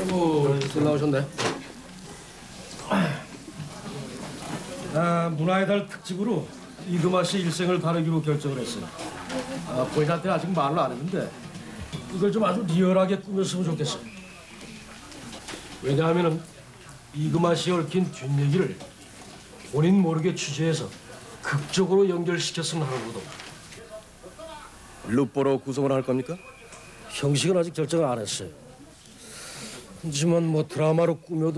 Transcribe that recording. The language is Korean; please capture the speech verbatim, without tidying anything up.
아이고, 잘 나오셨네. 아, 문화의 달 특집으로 이금아 씨 일생을 다루기로 결정을 했어요. 아, 본인한테 아직 말을 안 했는데 이걸 좀 아주 리얼하게 꾸몄으면 좋겠어요. 왜냐하면은 이금아 씨에 얽힌 뒷얘기를 본인 모르게 취재해서 극적으로 연결시켰으면 하는 거거든. 루포로 구성을 할 겁니까? 형식은 아직 결정을 안 했어요. 하지만 뭐 드라마로 꾸며도